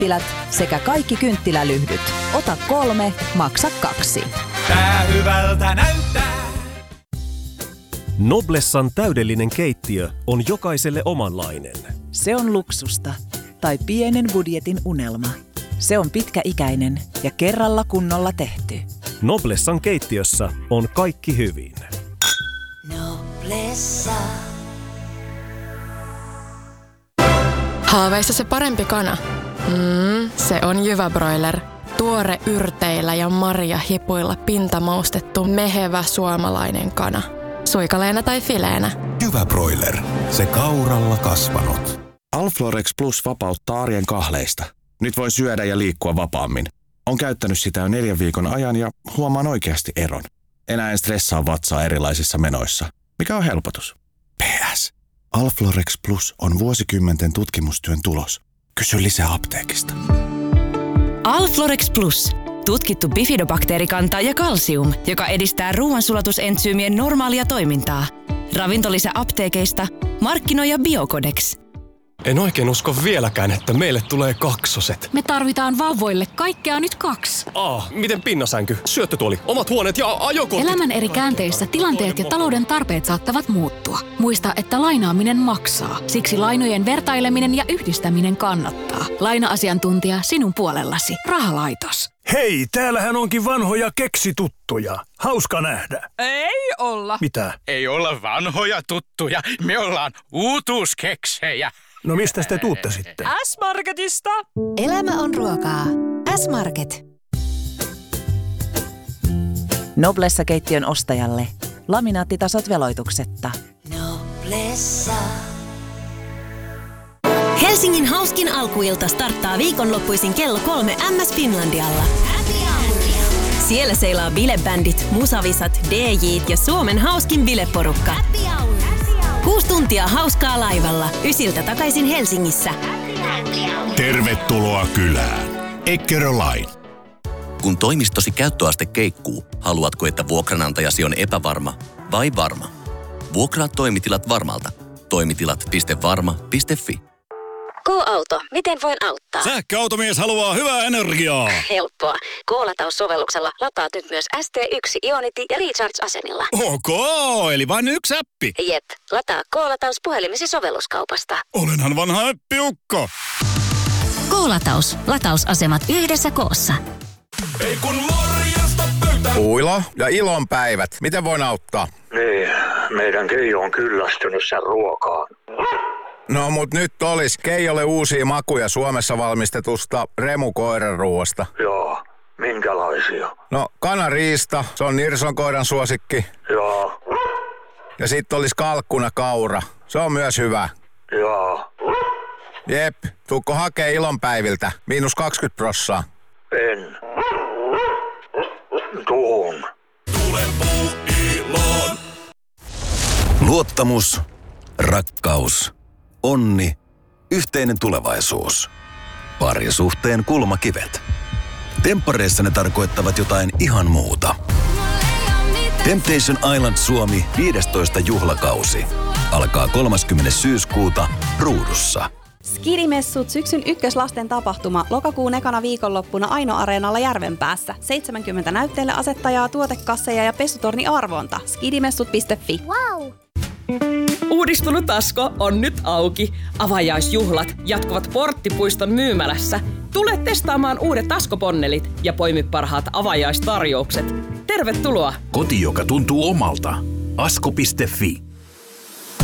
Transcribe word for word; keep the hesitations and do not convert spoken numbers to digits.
kynttilät sekä kaikki kynttilälyhdyt. Ota kolme, maksa kaksi. Tää hyvältä näyttää. Noblessan täydellinen keittiö on jokaiselle omanlainen. Se on luksusta tai pienen budjetin unelma. Se on pitkäikäinen ja kerralla kunnolla tehty. Noblessan keittiössä on kaikki hyvin. Noblessa. Haaveissa se parempi kana. Mm, se on Jyvä Broiler. Tuore yrteillä ja marjahipuilla pintamaustettu mehevä suomalainen kana. Suikaleena tai fileenä. Jyvä Broiler. Se kauralla kasvanut. Alflorex Plus vapauttaa arjen kahleista. Nyt voin syödä ja liikkua vapaammin. Olen käyttänyt sitä jo neljän viikon ajan ja huomaan oikeasti eron. Enää en stressaa vatsaa erilaisissa menoissa. Mikä on helpotus? P S. Alflorex Plus on vuosikymmenten tutkimustyön tulos. Kysy lisää apteekista. Alflorex Plus. Tutkittu bifidobakteerikanta ja kalsium, joka edistää ruoansulatusentsyymien normaalia toimintaa. Ravintolisä apteekeista. Markkinoija Biocodex. En oikein usko vieläkään, että meille tulee kaksoset. Me tarvitaan vauvoille kaikkea nyt kaksi. Aa, miten pinnasänky, syöttötuoli, omat huoneet ja ajokortit. Elämän eri käänteissä tilanteet ja talouden tarpeet saattavat muuttua. Muista, että lainaaminen maksaa. Siksi lainojen vertaileminen ja yhdistäminen kannattaa. Laina-asiantuntija sinun puolellasi. Rahalaitos. Hei, täällähän onkin vanhoja keksituttuja. Hauska nähdä. Ei olla. Mitä? Ei olla vanhoja tuttuja. Me ollaan uutuuskeksejä. No mistä te tuutte sitten? S-Marketista. Elämä on ruokaa. S-Market. Noblessa-keittiön ostajalle. Laminaattitasot veloituksetta. Noblessa. Helsingin hauskin alkuilta starttaa viikonloppuisin kello kolme M S Finlandialla. Siellä seilaa bilebändit, musavisat, D J:t ja Suomen hauskin bileporukka. Kuusi tuntia hauskaa laivalla, ysiltä takaisin Helsingissä. Tervetuloa kylään. Eckerö-Line. Kun toimistosi käyttöaste keikkuu, haluatko, että vuokranantajasi on epävarma vai varma? Vuokraa toimitilat varmalta. toimitilat piste varma piste fi. K-auto, miten voin auttaa? Sähköautomies haluaa hyvää energiaa. Helppoa. K-lataussovelluksella lataat nyt myös S T yksi Ionity ja Recharge-asemilla. Ok, eli vain yksi appi. Jep, lataa K-lataus puhelimesi sovelluskaupasta. Olenhan vanha äppiukko. K-lataus. Latausasemat yhdessä koossa. Ei kun morjesta pöytään. Uilo ja ilon päivät. Miten voin auttaa? Niin, meidän Keijo on kyllästynyt sen ruokaan. No mut nyt olis Keijolle uusia makuja Suomessa valmistetusta Remu koiranruoasta. Joo, minkälaisia? No kanariista, se on Nirson koiran suosikki. Joo. Ja sit olis kalkkuna kaura, se on myös hyvä. Joo. Jep, tuukko hakee ilonpäiviltä, miinus kaksikymmentä prossaa. En. Tuun. Tule puu iloon. Luottamus, rakkaus, onni, yhteinen tulevaisuus. Parisuhteen kulmakivet. Temppareissa ne tarkoittavat jotain ihan muuta. Temptation Island Suomi viidestoista juhlakausi. Alkaa kolmaskymmenes syyskuuta Ruudussa. Skidimessut syksyn ykköslasten tapahtuma lokakuun ekana viikonloppuna Aino-areenalla Järvenpäässä. seitsemänkymmentä näytteille asettajaa, tuotekasseja ja pesutorni arvonta. skidimessut piste fi. Wow. Uudistunut Asko on nyt auki. Avajaisjuhlat jatkuvat Porttipuiston myymälässä. Tule testaamaan uudet Asko-ponnelit ja poimi parhaat avajaistarjoukset. Tervetuloa! Koti, joka tuntuu omalta. asko piste fi.